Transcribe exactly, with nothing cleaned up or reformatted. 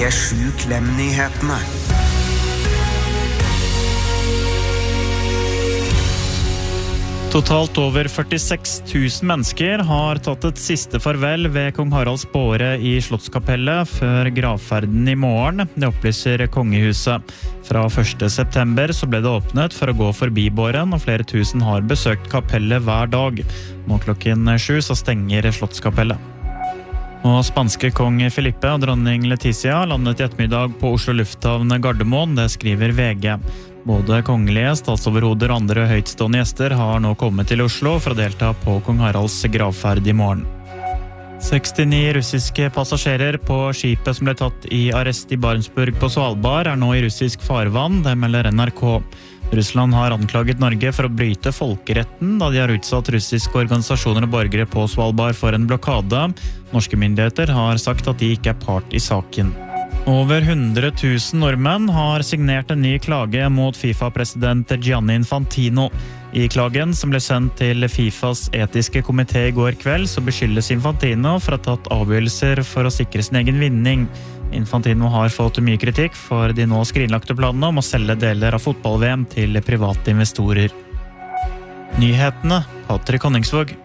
P sju Klem-nyhetene. Totalt over førtiseks tusen mennesker har tatt et siste farvel ved Kong Haralds båre i Slottskapellet før gravferden i morgen. Det opplyser kongehuset. Fra første september så ble det åpnet for å gå forbi båren, og flere tusen har besøkt kapellet hver dag. Nå klokken sju så stenger Slottskapellet. Og spanske kong Felipe og dronning Letizia landet i ettermiddag på Oslo lufthavn Gardermoen, det skriver V G. Både kongelige, statsoverhoder og andre høytstående gjester har nå kommet til Oslo for å delta på Kong Haralds gravferd i morgen. sekstini russiske passasjerer på skipet som ble tatt i arrest i Barentsburg på Svalbard er nå i russisk farvann, det melder N R K. Russland har anklaget Norge for å bryte folkeretten da de har utsatt russiske organisasjoner og borgere på Svalbard for en blokade. Norske myndigheter har sagt at de ikke er part i saken. Over hundre tusen nordmenn har signert en ny klage mot FIFA-president Gianni Infantino. I klagen, som ble sendt til FIFAs etiske komité i går kveld, så beskyldes Infantino for å ha tatt avgjørelser for å sikre sin egen vinning. Infantino har fått mye kritikk for de nå skrinlagte planene om å selge deler av fotball-V M til private investorer. Nyhetene, Patrick Honningsvåg.